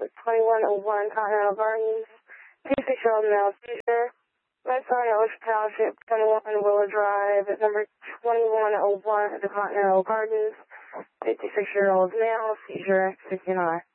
2101 Continental Gardens. 56-year-old male seizure. Red Sign at Ocean Township, 21 Willow Drive, at number 2101 at the Continental Gardens. 56-year-old male seizure, 69.